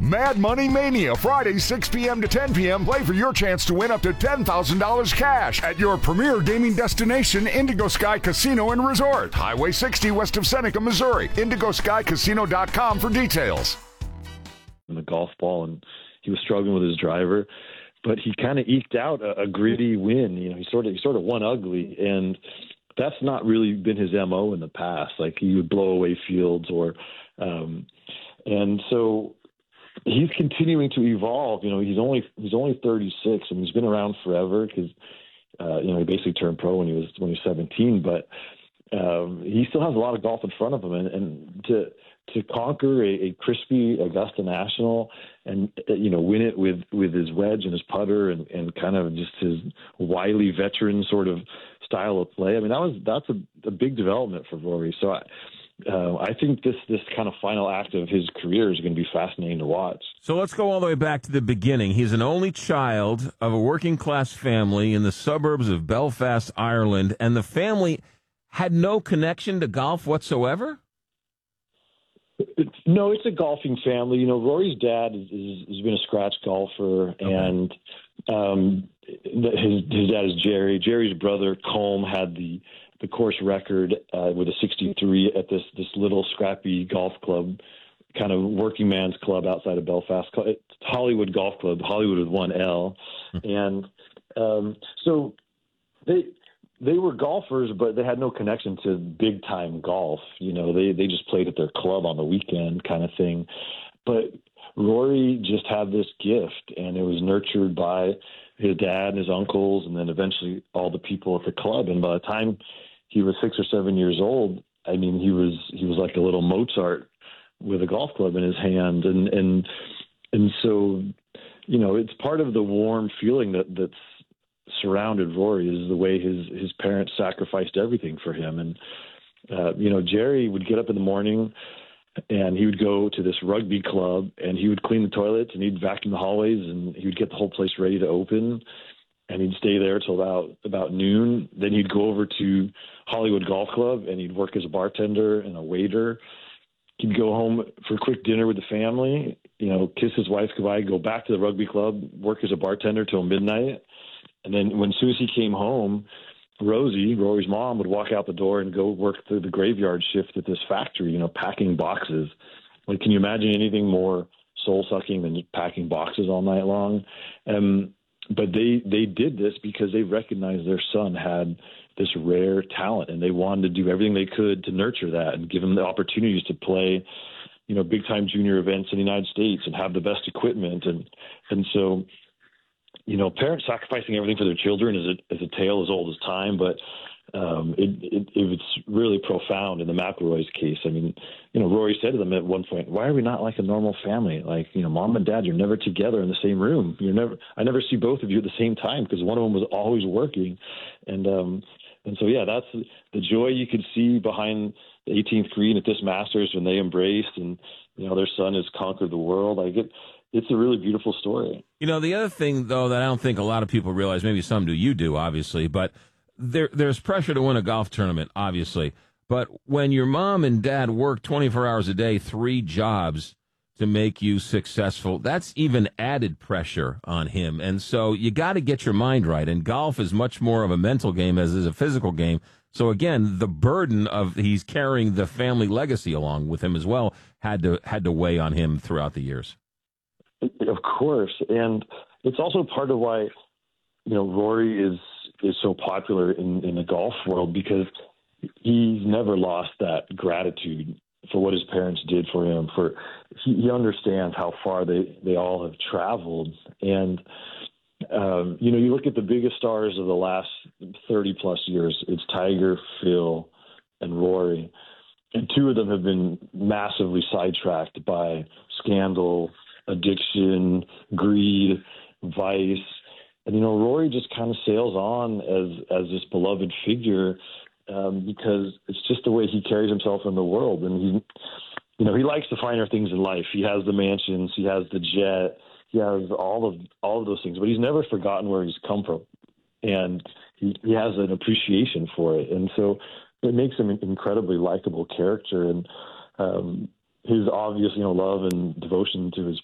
Mad Money Mania, Friday, 6 p.m. to 10 p.m. Play for your chance to win up to $10,000 cash at your premier gaming destination, Indigo Sky Casino and Resort. Highway 60 west of Seneca, Missouri. IndigoSkyCasino.com for details. The golf ball, and he was struggling with his driver, but he kind of eked out a gritty win. You know, he sort of won ugly, and that's not really been his MO in the past. Like, he would blow away fields and so he's continuing to evolve. You know, he's only 36, and he's been around forever because he basically turned pro when he was 17. But he still has a lot of golf in front of him, and to conquer a crispy Augusta National and win it with his wedge and his putter and kind of just his wily veteran sort of style of play. I mean, that's a big development for Rory. So I think this kind of final act of his career is going to be fascinating to watch. So let's go all the way back to the beginning. He's an only child of a working-class family in the suburbs of Belfast, Ireland, and the family had no connection to golf whatsoever? No, it's a golfing family. You know, Rory's dad has been a scratch golfer, okay. And his dad is Jerry. Jerry's brother, Colm, had the course record with a 63 at this little scrappy golf club, kind of working man's club outside of Belfast. It's Hollywood Golf Club, Hollywood with one L. And so they were golfers, but they had no connection to big time golf. You know, they just played at their club on the weekend kind of thing. But Rory just had this gift, and it was nurtured by his dad and his uncles, and then eventually all the people at the club. And by the time he was 6 or 7 years old, I mean, he was like a little Mozart with a golf club in his hand. And so, you know, it's part of the warm feeling that's surrounded Rory is the way his parents sacrificed everything for him. And, Jerry would get up in the morning and he would go to this rugby club and he would clean the toilets and he'd vacuum the hallways and he would get the whole place ready to open. And he'd stay there till about noon. Then he'd go over to Hollywood Golf Club and he'd work as a bartender and a waiter. He'd go home for a quick dinner with the family, kiss his wife goodbye, go back to the rugby club, work as a bartender till midnight. And then as soon as he came home, Rosie, Rory's mom, would walk out the door and go work the graveyard shift at this factory, packing boxes. Like, can you imagine anything more soul-sucking than just packing boxes all night long? But they did this because they recognized their son had this rare talent, and they wanted to do everything they could to nurture that and give him the opportunities to play, big-time junior events in the United States and have the best equipment. And so, parents sacrificing everything for their children is a tale as old as time, but it's really profound in the McIlroy's case. I mean, Rory said to them at one point, "Why are we not like a normal family? Like, mom and dad, you're never together in the same room. I never see both of you at the same time because one of them was always working." And so, yeah, that's the joy you could see behind the 18th green at this Masters when they embraced and, their son has conquered the world. It's a really beautiful story. The other thing, though, that I don't think a lot of people realize, maybe some do, you do, obviously, but there's pressure to win a golf tournament, obviously. But when your mom and dad work 24 hours a day, 3 jobs to make you successful, that's even added pressure on him. And so you got to get your mind right. And golf is much more of a mental game as is a physical game. So, again, the burden of he's carrying the family legacy along with him as well had to weigh on him throughout the years. Of course. And it's also part of why, Rory is so popular in the golf world, because he's never lost that gratitude for what his parents did for him. He understands how far they all have traveled. And, you look at the biggest stars of the last 30 plus years, it's Tiger, Phil, and Rory. And 2 of them have been massively sidetracked by scandal, addiction, greed, vice. And, Rory just kind of sails on as this beloved figure because it's just the way he carries himself in the world. And he likes the finer things in life. He has the mansions, he has the jet, he has all of those things, but he's never forgotten where he's come from. And he has an appreciation for it. And so it makes him an incredibly likable character. And his obvious, love and devotion to his